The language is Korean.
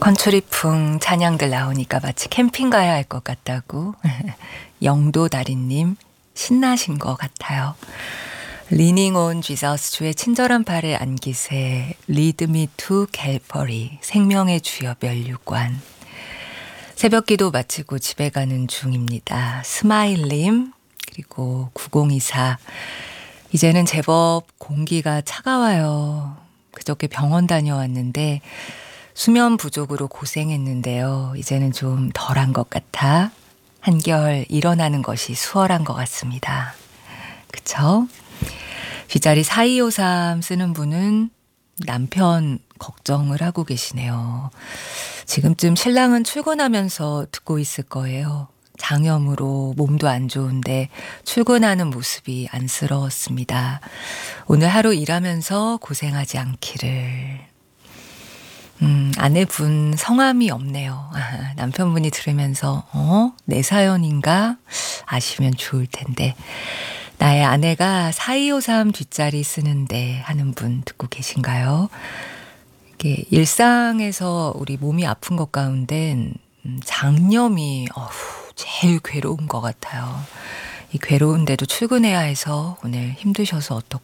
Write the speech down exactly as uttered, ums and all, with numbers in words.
건초리풍 찬양들 나오니까 마치 캠핑 가야 할 것 같다고. 영도다리님 신나신 것 같아요. Leaning on Jesus 주의 친절한 발에 안기세 Lead me to Calvary 생명의 주여 면류관. 새벽기도 마치고 집에 가는 중입니다. 스마일님 그리고 구공이사 이제는 제법 공기가 차가워요. 그저께 병원 다녀왔는데 수면 부족으로 고생했는데요. 이제는 좀 덜한 것 같아 한결 일어나는 것이 수월한 것 같습니다. 그쵸? 뒷자리 사이오삼 쓰는 분은 남편 걱정을 하고 계시네요. 지금쯤 신랑은 출근하면서 듣고 있을 거예요. 장염으로 몸도 안 좋은데 출근하는 모습이 안쓰러웠습니다. 오늘 하루 일하면서 고생하지 않기를. 음, 아내분 성함이 없네요. 아, 남편분이 들으면서 어? 내 사연인가? 아시면 좋을 텐데. 나의 아내가 사이오삼 뒷자리 쓰는데 하는 분 듣고 계신가요? 이게 일상에서 우리 몸이 아픈 것 가운데 장염이 어후, 제일 괴로운 것 같아요. 이 괴로운데도 출근해야 해서 오늘 힘드셔서 어떡